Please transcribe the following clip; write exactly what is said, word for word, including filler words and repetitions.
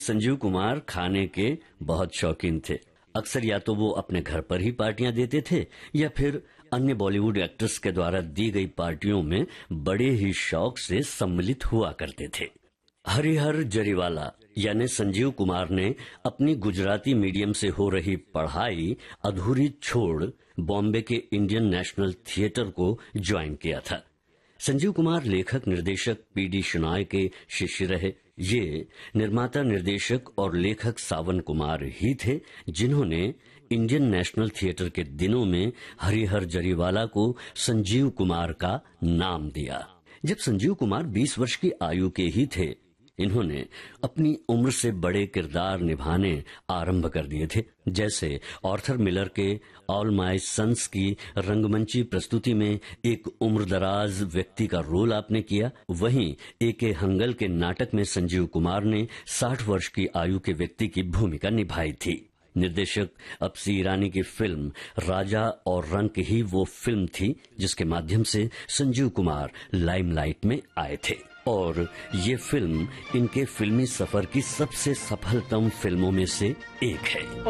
संजीव कुमार खाने के बहुत शौकीन थे। अक्सर या तो वो अपने घर पर ही पार्टियां देते थे या फिर अन्य बॉलीवुड एक्ट्रेस के द्वारा दी गई पार्टियों में बड़े ही शौक से सम्मिलित हुआ करते थे। हरिहर जरीवाला यानी संजीव कुमार ने अपनी गुजराती मीडियम से हो रही पढ़ाई अधूरी छोड़ बॉम्बे के इंडियन नेशनल थिएटर को ज्वाइन किया था। संजीव कुमार लेखक निर्देशक पी डी शनाय के शिष्य रहे। ये निर्माता निर्देशक और लेखक सावन कुमार ही थे जिन्होंने इंडियन नेशनल थिएटर के दिनों में हरिहर जरीवाला को संजीव कुमार का नाम दिया। जब संजीव कुमार बीस वर्ष की आयु के ही थे, इन्होंने अपनी उम्र से बड़े किरदार निभाने आरंभ कर दिए थे। जैसे ऑर्थर मिलर के ऑल माय सन्स की रंगमंची प्रस्तुति में एक उम्रदराज व्यक्ति का रोल आपने किया, वहीं ए के हंगल के नाटक में संजीव कुमार ने साठ वर्ष की आयु के व्यक्ति की भूमिका निभाई थी। निर्देशक अपसी ईरानी की फिल्म राजा और रंक ही वो फिल्म थी जिसके माध्यम से संजीव कुमार लाइमलाइट में आए थे और ये फिल्म इनके फिल्मी सफर की सबसे सफलतम फिल्मों में से एक है।